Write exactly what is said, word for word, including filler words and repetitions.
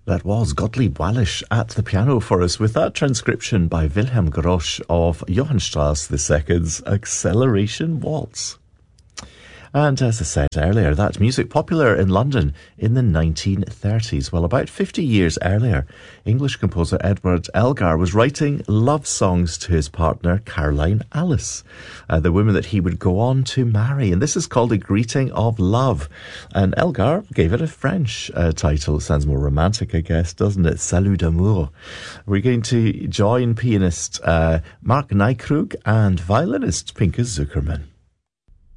That was Gottlieb Wallisch at the piano for us with that transcription by Wilhelm Grosch of Johann Strauss the Second's Acceleration Waltz. And as I said earlier, that music popular in London in the nineteen thirties. Well, about fifty years earlier, English composer Edward Elgar was writing love songs to his partner, Caroline Alice, uh, the woman that he would go on to marry. And this is called A Greeting of Love. And Elgar gave it a French uh, title. It sounds more romantic, I guess, doesn't it? Salut d'amour. We're going to join pianist uh, Mark Nykrug and violinist Pinka Zuckerman.